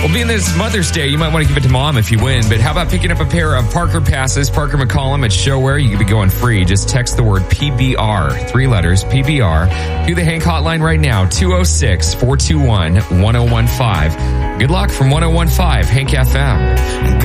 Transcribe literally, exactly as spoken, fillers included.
Well, being this Mother's Day, you might want to give it to Mom if you win. But how about picking up a pair of Parker passes, Parker McCollum at ShowWare? You could be going free. Just text the word P B R, three letters, P B R, to the Hank hotline right now, two oh six, four two one, one oh one five. Good luck from one oh one five Hank F M.